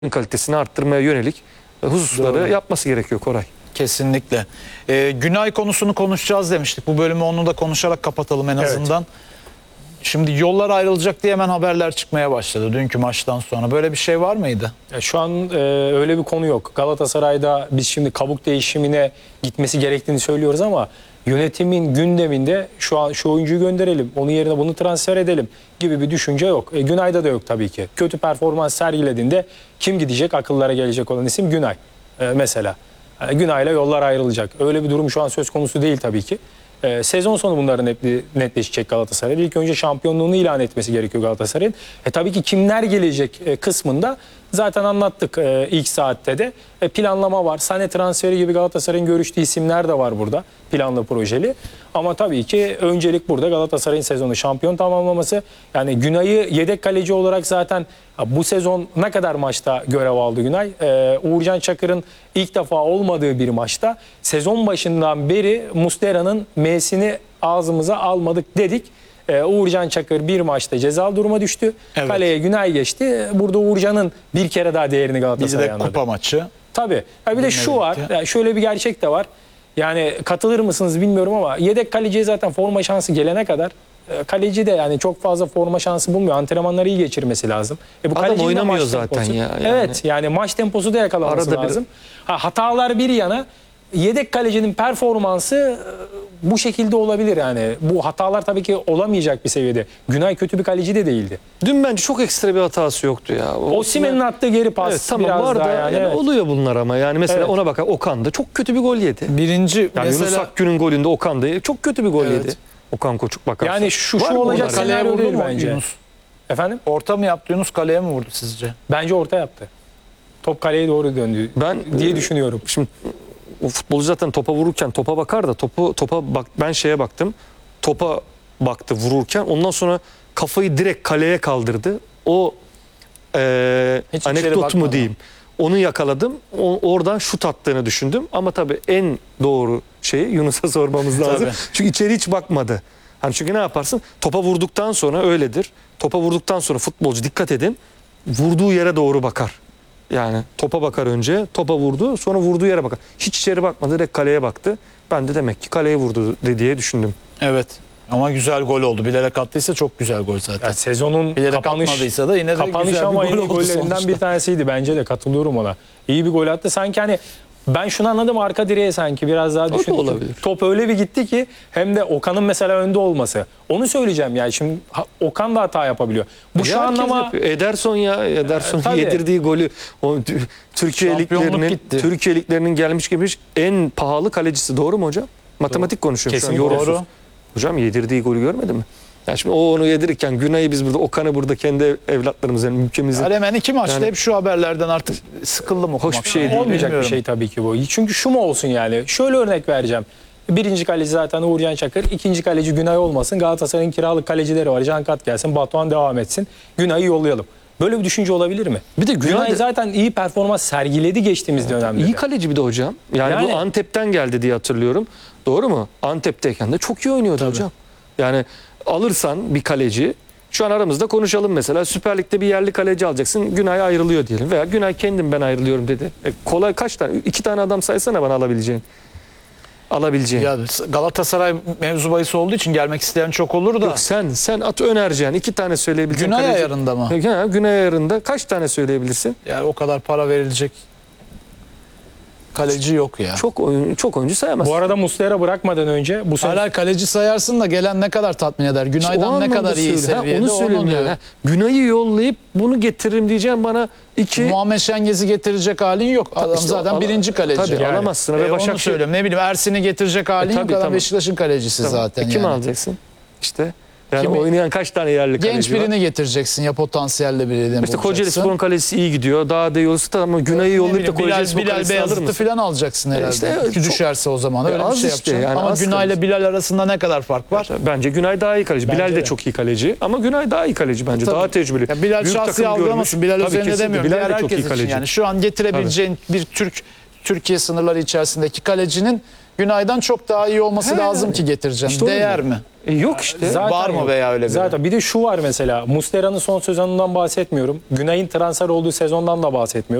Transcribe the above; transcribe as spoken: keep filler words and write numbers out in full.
kalitesini arttırmaya yönelik hususları Doğru. yapması gerekiyor Koray. Kesinlikle. Ee, Günay konusunu konuşacağız demiştik. Bu bölümü onu da konuşarak kapatalım en azından. Evet. Şimdi yollar ayrılacak diye hemen haberler çıkmaya başladı dünkü maçtan sonra. Böyle bir şey var mıydı? Ya şu an e, öyle bir konu yok. Galatasaray'da biz şimdi kabuk değişimine gitmesi gerektiğini söylüyoruz ama yönetimin gündeminde şu an şu oyuncuyu gönderelim, onun yerine bunu transfer edelim gibi bir düşünce yok. E, Günay'da da yok tabii ki. Kötü performans sergilediğinde kim gidecek? Akıllara gelecek olan isim Günay e, mesela. E, Günay'la yollar ayrılacak. Öyle bir durum şu an söz konusu değil tabii ki. Ee, sezon sonu bunların netleşecek Galatasaray'ın. İlk önce şampiyonluğunu ilan etmesi gerekiyor Galatasaray'ın. E tabii ki kimler gelecek e, kısmında zaten anlattık e, ilk saatte de. E, planlama var. Sané transferi gibi Galatasaray'ın görüştüğü isimler de var burada. Planlı projeli. Ama tabii ki öncelik burada Galatasaray'ın sezonu şampiyon tamamlaması. Yani Günay'ı yedek kaleci olarak zaten bu sezon ne kadar maçta görev aldı Günay? Ee, Uğurcan Çakır'ın ilk defa olmadığı bir maçta sezon başından beri Muslera'nın M'sini ağzımıza almadık dedik. Ee, Uğurcan Çakır bir maçta cezalı duruma düştü. Evet. Kaleye Günay geçti. Burada Uğurcan'ın bir kere daha değerini Galatasaray anladı. Bir de kupa maçı. Tabii. Ya bir de şu var. Yani şöyle bir gerçek de var. Yani katılır mısınız bilmiyorum ama yedek kaleciye zaten forma şansı gelene kadar kaleci de yani çok fazla forma şansı bulmuyor. Antrenmanları iyi geçirmesi lazım. E bu Adam oynamıyor zaten temposu, ya. Yani. Evet yani maç temposu da yakalaması Arada lazım. Bir... Ha, hatalar bir yana yedek kalecinin performansı bu şekilde olabilir yani. Bu hatalar tabii ki olamayacak bir seviyede. Günay kötü bir kaleci de değildi. Dün bence çok ekstra bir hatası yoktu ya. Osimhen'in attığı geri pas evet, tamam, biraz var daha da yani. yani Evet. Oluyor bunlar ama yani mesela evet. Ona bakar Okan da çok kötü bir gol yedi. Birinci yani mesela... Yunus Akgün'ün golünde Okan da çok kötü bir gol evet. yedi. Okan Koçuk bakarsa. Yani şu şu olacak senaryo değil bence. Yunus? Efendim? Orta mı yaptı Yunus, kaleye mi vurdu sizce? Bence orta yaptı. Top kaleye doğru döndü. Ben diye düşünüyorum. Şimdi o futbolcu zaten topa vururken topa bakar da topu topa bak, ben şeye baktım. Topa baktı vururken, ondan sonra kafayı direkt kaleye kaldırdı. O e, anekdot mu diyeyim? Onu yakaladım. O, oradan şut attığını düşündüm. Ama tabii en doğru şeyi Yunus'a sormamız lazım. Çünkü içeri hiç bakmadı. Hani çünkü ne yaparsın? Topa vurduktan sonra öyledir. Topa vurduktan sonra futbolcu, dikkat edin, vurduğu yere doğru bakar. Yani topa bakar önce, topa vurdu, sonra vurduğu yere bakar. Hiç içeri bakmadı, direkt kaleye baktı. Ben de demek ki kaleye vurdu diye düşündüm. Evet. Ama güzel gol oldu. Bilerek attıysa çok güzel gol zaten. Ya sezonun bilerek kapanış, atmadıysa da yine de kapanış güzel ama bir gol en iyi oldu gollerinden sonuçta. bir tanesiydi. Bence de katılıyorum ona. İyi bir gol attı. Sanki hani ben şunu anladım, arka direğe sanki biraz daha düşündüm. Top öyle bir gitti ki, hem de Okan'ın mesela önde olması. Onu söyleyeceğim yani, şimdi Okan da hata yapabiliyor. Bu ya şu anlama Ederson ya Ederson e, yedirdiği golü o Türkiye liglerinin Türkiye liglerinin gelmiş gibi en pahalı kalecisi, doğru mu hocam? Matematik doğru. Konuşuyorum. Kesinlikle doğru. Hocam yedirdiği golü görmedin mi? Yani şimdi o onu yedirirken Günay'ı biz burada, Okan'ı burada kendi evlatlarımız yani ülkemizi. Hemen iki maçta yani, hep şu haberlerden artık sıkıldım okumak. Hoş bir şey değil. Olmayacak bir şey tabii ki bu. Çünkü şu mu olsun yani? Şöyle örnek vereceğim. Birinci kaleci zaten Uğurcan Çakır. İkinci kaleci Günay olmasın. Galatasaray'ın kiralık kalecileri var. Cankat gelsin. Batuhan devam etsin. Günay'ı yollayalım. Böyle bir düşünce olabilir mi? Bir de Günay, Günay zaten iyi performans sergiledi geçtiğimiz dönemde. İyi kaleci bir de hocam. Yani, yani bu Antep'ten geldi diye hatırlıyorum. Doğru mu? Antep'teyken de çok iyi oynuyordu tabii hocam. Yani alırsan bir kaleci, şu an aramızda konuşalım mesela, Süper Lig'de bir yerli kaleci alacaksın, Günay ayrılıyor diyelim veya Günay kendim ben ayrılıyorum dedi. E, kolay kaç tane? İki tane adam saysana bana alabileceğin. Alabileceğin. Ya Galatasaray mevzu bahis olduğu için gelmek isteyen çok olur da. Yok, sen sen at önereceğin iki tane söyleyebileceğin Günay kaleci. ayarında mı? Ya, Günay ayarında kaç tane söyleyebilirsin? Yani o kadar para verilecek kaleci yok ya. Çok oyun, çok oyuncu sayamazsın. Bu arada Muslera bırakmadan önce bu sene... Hala kaleci sayarsın da gelen ne kadar tatmin eder? Günay'dan ne kadar iyi seviyede? Ha, onu söylüyorum yani. Ha, Günay'ı yollayıp bunu getiririm diyeceğim bana. iki Muhammed Şengez'i getirecek halin yok. Adam işte zaten al, birinci kaleci. Tabii yani. Alamazsın. E, ve onu söylüyorum. Ne bileyim, Ersin'i getirecek halin e, yok. Adam tamam. Beşiktaş'ın kalecisi tamam. zaten. E, kim yani. alacaksın? İşte. Yani Kimi? Oynayan kaç tane yerli kaleci Genç birini var? getireceksin ya, potansiyelli birini. İşte Kocaeli Spor'un kalecisi iyi gidiyor. Daha da iyi olursa ama Günay'ı yollayıp da Kocaeli Spor kalecisi alır mısın? Bilal falan alacaksın herhalde. İşte, işte, düşerse o zaman öyle bir şey işte, yapacaksın. yani ama Günay ile Bilal arasında ne kadar fark var? Bence Günay daha iyi kaleci. Bence Bilal de, de çok iyi kaleci ama Günay daha iyi kaleci bence. Tabii. Daha tecrübeli. Ya Bilal şahsi algılamasın. Bilal üzerinde demiyorum. Bilal Diğer de çok iyi herkes kaleci. için yani şu an getirebileceğin Tabii. bir Türk Türkiye sınırları içerisindeki kalecinin Günay'dan çok daha iyi olması He, lazım yani. ki getireceğim. İşte Değer mi? E, yok işte. Zaten Var mı yok. veya öyle biri? Zaten bir de şu var mesela. Muslera'nın son sezonundan bahsetmiyorum. Günay'ın transfer olduğu sezondan da bahsetmiyorum.